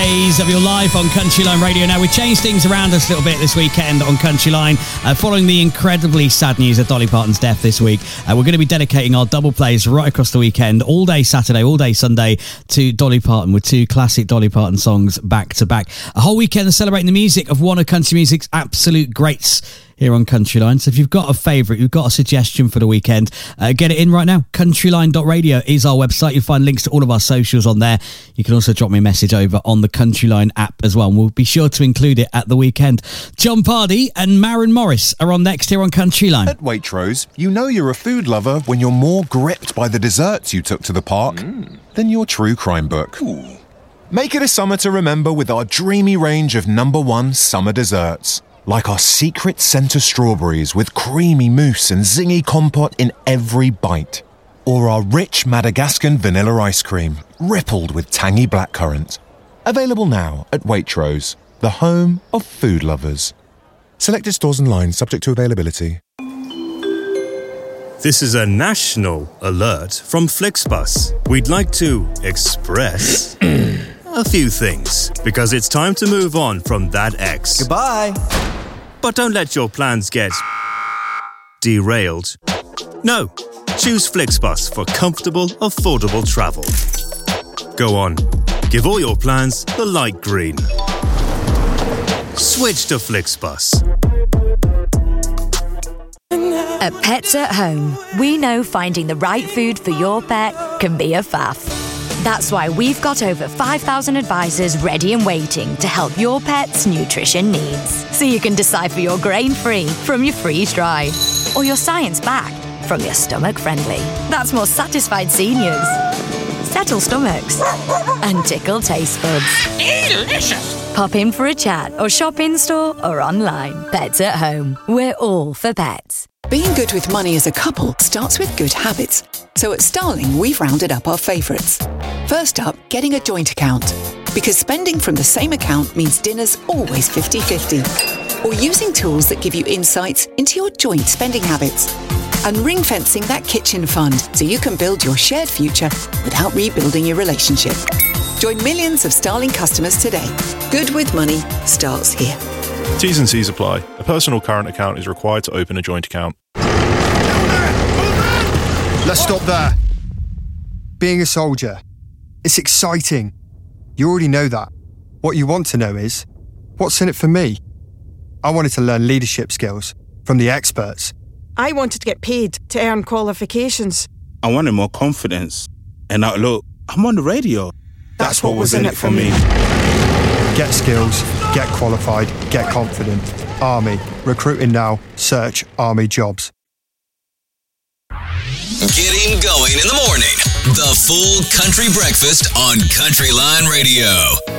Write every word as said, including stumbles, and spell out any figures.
days of your life on Countryline Radio. Now, we've changed things around us a little bit this weekend on Countryline. Uh, following the incredibly sad news of Dolly Parton's death this week, uh, we're going to be dedicating our double plays right across the weekend, all day Saturday, all day Sunday, to Dolly Parton, with two classic Dolly Parton songs back to back. A whole weekend of celebrating the music of one of country music's absolute greats here on Countryline. So if you've got a favourite, you've got a suggestion for the weekend, uh, get it in right now. countryline dot radio is our website. You'll find links to all of our socials on there. You can also drop me a message over on the Countryline app as well, and we'll be sure to include it at the weekend. John Pardy and Maren Morris are on next here on Countryline. At Waitrose, you know you're a food lover when you're more gripped by the desserts you took to the park mm. than your true crime book. Ooh. Make it a summer to remember with our dreamy range of number one summer desserts. Like our secret centre strawberries with creamy mousse and zingy compote in every bite. Or our rich Madagascan vanilla ice cream, rippled with tangy blackcurrant. Available now at Waitrose, the home of food lovers. Selected stores and lines subject to availability. This is a national alert from Flixbus. We'd like to express a few things, because it's time to move on from that ex. Goodbye. But don't let your plans get derailed. No, choose Flixbus for comfortable, affordable travel. Go on, give all your plans the light green. Switch to Flixbus. At Pets at Home, we know finding the right food for your pet can be a faff. That's why we've got over five thousand advisors ready and waiting to help your pet's nutrition needs. So you can decide for your grain-free from your freeze-dried, or your science-backed from your stomach-friendly. That's more satisfied seniors, settle stomachs, and tickle taste buds. Delicious! Pop in for a chat or shop in-store or online. Pets at Home. We're all for pets. Being good with money as a couple starts with good habits. So at Starling, we've rounded up our favourites. First up, getting a joint account. Because spending from the same account means dinner's always fifty-fifty. Or using tools that give you insights into your joint spending habits. And ring-fencing that kitchen fund so you can build your shared future without rebuilding your relationship. Join millions of Starling customers today. Good with money starts here. T's and C's apply. A personal current account is required to open a joint account. Let's stop there. Being a soldier, it's exciting. You already know that. What you want to know is, what's in it for me? I wanted to learn leadership skills from the experts. I wanted to get paid to earn qualifications. I wanted more confidence. And now look, I'm on the radio. That's, That's what, what was in it for me. Get skills, get qualified, get confident. Army. Recruiting now. Search Army Jobs. Getting going in the morning. The full country breakfast on Countryline Radio.